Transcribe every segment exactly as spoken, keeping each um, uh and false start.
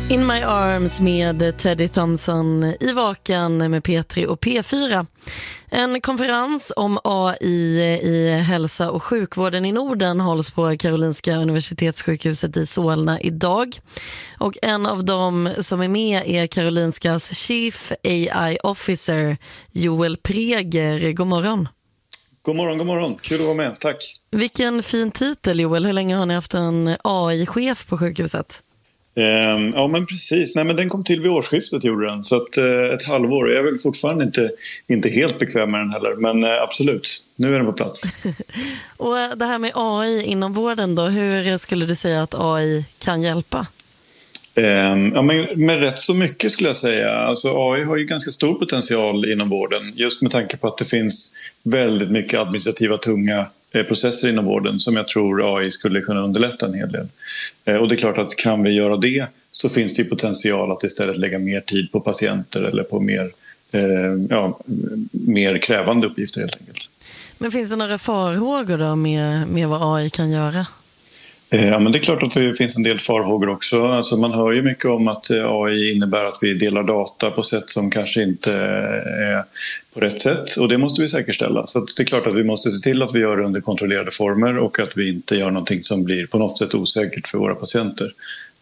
In My Arms med Teddy Thompson i Vakan med P tre och P fyra. En konferens om A I i hälsa och sjukvården i Norden hålls på Karolinska Universitetssjukhuset i Solna idag. Och en av dem som är med är Karolinskas Chief A I Officer Joel Preger. God morgon. God morgon, god morgon. Kul att vara med. Tack. Vilken fin titel, Joel. Hur länge har ni haft en A I-chef på sjukhuset? Um, ja men precis, nej men den kom till vid årsskiftet gjorde den, så att, uh, ett halvår. Jag är väl fortfarande inte, inte helt bekväm med den heller, men uh, absolut, nu är den på plats. Och det här med A I inom vården då, hur skulle du säga att A I kan hjälpa? Um, ja, men med rätt så mycket skulle jag säga. Alltså, A I har ju ganska stor potential inom vården, just med tanke på att det finns väldigt mycket administrativa tunga processer inom vården som jag tror A I skulle kunna underlätta en hel del. Och det är klart att kan vi göra det så finns det potential att istället lägga mer tid på patienter eller på mer, eh, ja, mer krävande uppgifter helt enkelt. Men finns det några farhågor då med, med vad A I kan göra? Ja, men det är klart att det finns en del farhågor också. Alltså man hör ju mycket om att A I innebär att vi delar data på sätt som kanske inte är på rätt sätt. Och det måste vi säkerställa. Så det är klart att vi måste se till att vi gör det under kontrollerade former och att vi inte gör någonting som blir på något sätt osäkert för våra patienter.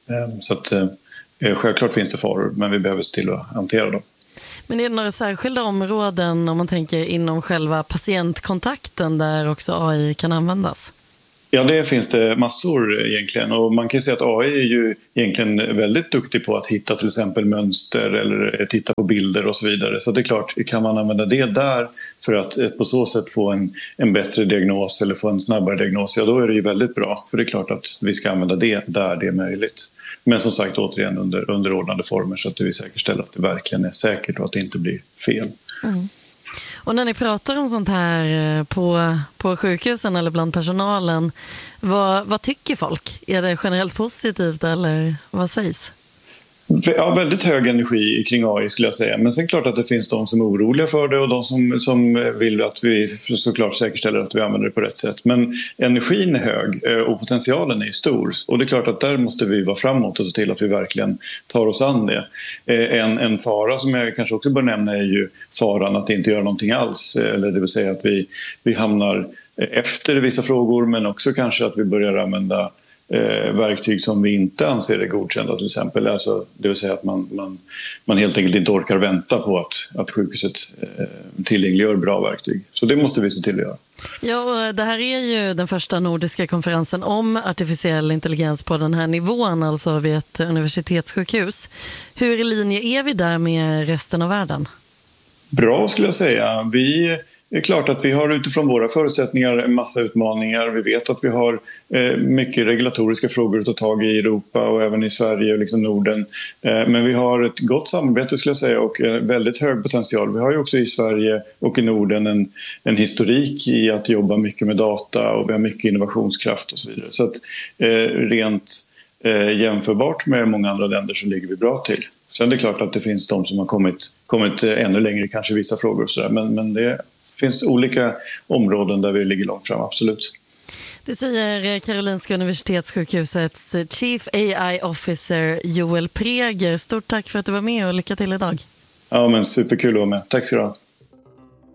Så att, självklart finns det faror, men vi behöver se till att hantera dem. Men är det några särskilda områden om man tänker inom själva patientkontakten där också A I kan användas? Ja, det finns det massor egentligen, och man kan säga att A I är ju egentligen väldigt duktig på att hitta till exempel mönster eller titta på bilder och så vidare. Så det är klart, kan man använda det där för att på så sätt få en, en bättre diagnos eller få en snabbare diagnos, ja då är det ju väldigt bra. För det är klart att vi ska använda det där det är möjligt. Men som sagt återigen under underordnade former så att vi säkerställer att det verkligen är säkert och att det inte blir fel. Mm. Och när ni pratar om sånt här på, på sjukhusen eller bland personalen, vad, vad tycker folk? Är det generellt positivt eller vad sägs? Ja, väldigt hög energi kring A I skulle jag säga. Men sen klart att det finns de som är oroliga för det och de som, som vill att vi såklart säkerställer att vi använder det på rätt sätt. Men energin är hög och potentialen är stor. Och det är klart att där måste vi vara framåt och se till att vi verkligen tar oss an det. En, en fara som jag kanske också bör nämna är ju faran att inte göra någonting alls. Eller det vill säga att vi, vi hamnar efter vissa frågor, men också kanske att vi börjar använda Eh, verktyg som vi inte anser är godkända till exempel. Alltså, det vill säga att man, man, man helt enkelt inte orkar vänta på att, att sjukhuset eh, tillgängliggör bra verktyg. Så det måste vi se till att göra. Ja, och det här är ju den första nordiska konferensen om artificiell intelligens på den här nivån, alltså vid ett universitetssjukhus. Hur i linje är vi där med resten av världen? Bra skulle jag säga. Vi... Det är klart att vi har utifrån våra förutsättningar en massa utmaningar. Vi vet att vi har eh, mycket regulatoriska frågor att ta tag i Europa och även i Sverige och liksom Norden. Eh, men vi har ett gott samarbete skulle jag säga och eh, väldigt hög potential. Vi har ju också i Sverige och i Norden en, en historik i att jobba mycket med data och vi har mycket innovationskraft och så vidare. Så att eh, rent eh, jämförbart med många andra länder så ligger vi bra till. Sen är det klart att det finns de som har kommit, kommit ännu längre kanske i vissa frågor och så där. Men, men det Det finns olika områden där vi ligger långt fram, absolut. Det säger Karolinska Universitetssjukhusets Chief A I Officer Joel Preger. Stort tack för att du var med och lycka till idag. Ja, men superkul att vara med. Tack ska du ha.